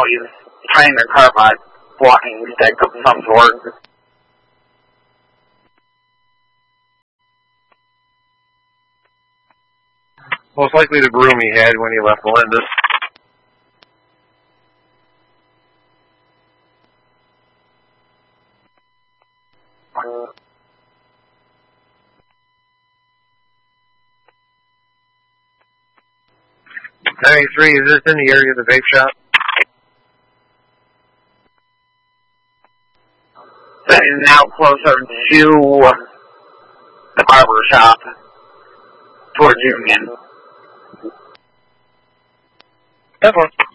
he's trying to carve a walking stick of some sort. Most likely the broom he had when he left Melinda's. Is this in the area of the vape shop? That is now closer to the barber shop towards Union. That's one.